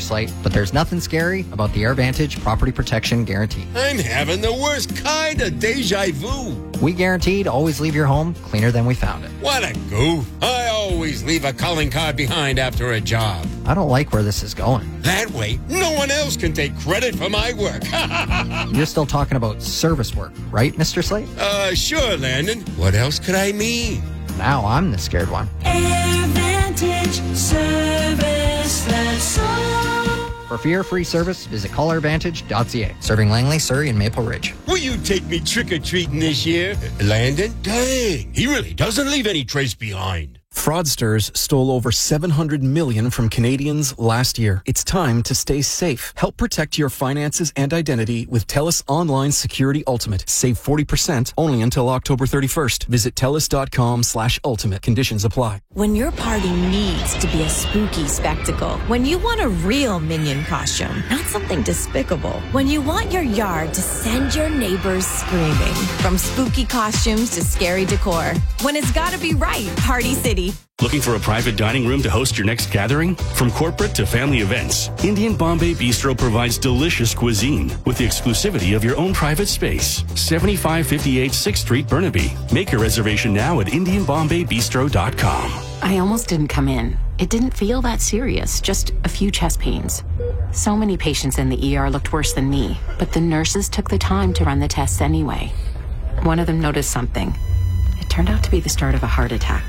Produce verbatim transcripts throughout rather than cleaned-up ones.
Slate, but there's nothing scary about the AirVantage Property Protection Guarantee. I'm having the worst kind of deja vu. We guarantee to always leave your home cleaner than we found it. What a goof. I always leave a calling card behind after a job. I don't like where this is going. That way, no one else can take credit for my work. You're still talking about service work, right, Mister Slate? Uh, sure, Landon. What else could I mean? Now I'm the scared one. AirVantage service that's all. For fear-free service, visit call air vantage dot c a. Serving Langley, Surrey, and Maple Ridge. Will you take me trick-or-treating this year? Landon? Dang, he really doesn't leave any trace behind. Fraudsters stole over seven hundred million dollars from Canadians last year. It's time to stay safe. Help protect your finances and identity with TELUS Online Security Ultimate. Save forty percent only until October thirty-first. Visit telus.com slash ultimate. Conditions apply. When your party needs to be a spooky spectacle, when you want a real Minion costume, not something despicable, when you want your yard to send your neighbors screaming, from spooky costumes to scary decor, when it's gotta be right, Party City. Looking for a private dining room to host your next gathering? From corporate to family events, Indian Bombay Bistro provides delicious cuisine with the exclusivity of your own private space. seventy-five fifty-eight sixth Street, Burnaby. Make your reservation now at indian bombay bistro dot com. I almost didn't come in. It didn't feel that serious, just a few chest pains. So many patients in the E R looked worse than me, but the nurses took the time to run the tests anyway. One of them noticed something. It turned out to be the start of a heart attack.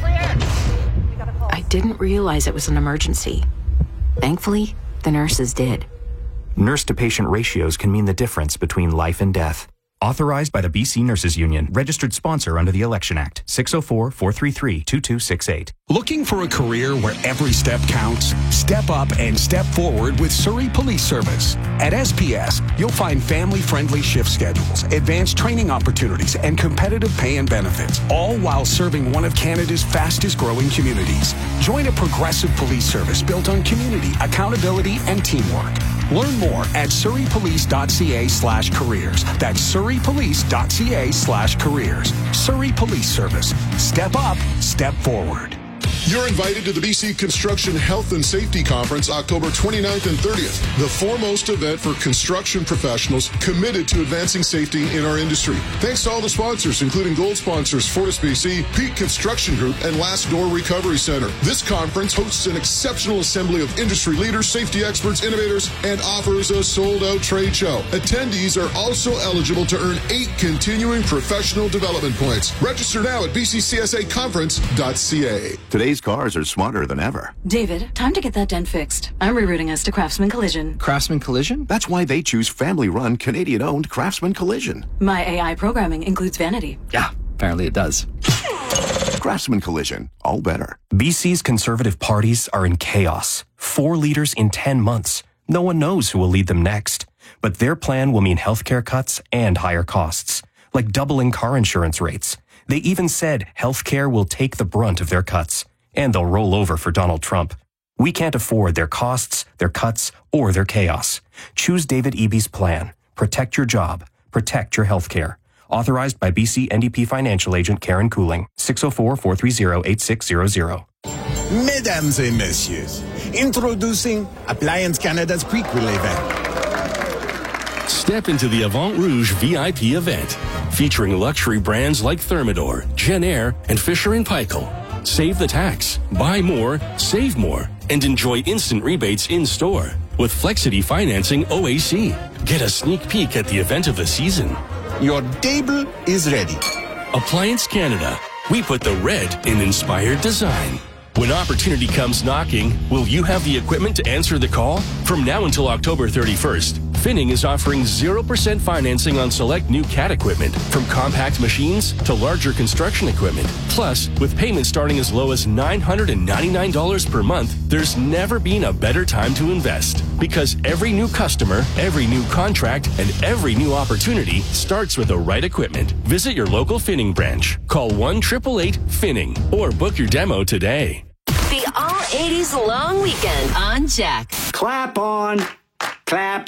I didn't realize it was an emergency. Thankfully, the nurses did. Nurse-to-patient ratios can mean the difference between life and death. Authorized by the B C Nurses Union. Registered sponsor under the Election Act. six oh four, four three three, two two six eight. Looking for a career where every step counts? Step up and step forward with Surrey Police Service. At S P S, you'll find family-friendly shift schedules, advanced training opportunities, and competitive pay and benefits, all while serving one of Canada's fastest-growing communities. Join a progressive police service built on community, accountability, and teamwork. Learn more at surreypolice.ca slash careers. That's surreypolice.ca slash careers. Surrey Police Service. Step up, step forward. You're invited to the B C Construction Health and Safety Conference October twenty-ninth and thirtieth, the foremost event for construction professionals committed to advancing safety in our industry. Thanks to all the sponsors, including gold sponsors Fortis B C, Peak Construction Group, and Last Door Recovery Center. This conference hosts an exceptional assembly of industry leaders, safety experts, innovators, and offers a sold-out trade show. Attendees are also eligible to earn eight continuing professional development points. Register now at b c c s a conference dot c a. Today's cars are smarter than ever. David, time to get that dent fixed. I'm rerouting us to Craftsman Collision. Craftsman Collision? That's why they choose family-run, Canadian-owned Craftsman Collision. My A I programming includes vanity. Yeah, apparently it does. Craftsman Collision, all better. B C's Conservative parties are in chaos. Four leaders in ten months. No one knows who will lead them next. But their plan will mean healthcare cuts and higher costs, like doubling car insurance rates. They even said healthcare will take the brunt of their cuts, and they'll roll over for Donald Trump. We can't afford their costs, their cuts, or their chaos. Choose David Eby's plan. Protect your job. Protect your healthcare. Authorized by B C N D P financial agent Karen Cooling. six oh four, four three oh, eight six zero zero. Mesdames et messieurs, introducing Appliance Canada's prequel event. Step into the Avant Rouge V I P event, featuring luxury brands like Thermador, Genair, and Fisher and Paykel. Save the tax, buy more, save more, and enjoy instant rebates in-store with Flexity Financing O A C. Get a sneak peek at the event of the season. Your table is ready. Appliance Canada. We put the red in inspired design. When opportunity comes knocking, will you have the equipment to answer the call? From now until October thirty-first, Finning is offering zero percent financing on select new C A T equipment, from compact machines to larger construction equipment. Plus, with payments starting as low as nine hundred ninety-nine dollars per month, there's never been a better time to invest. Because every new customer, every new contract, and every new opportunity starts with the right equipment. Visit your local Finning branch. Call one eight eight eight, Finning or book your demo today. The All eighties Long Weekend on Jack. Clap on. Clap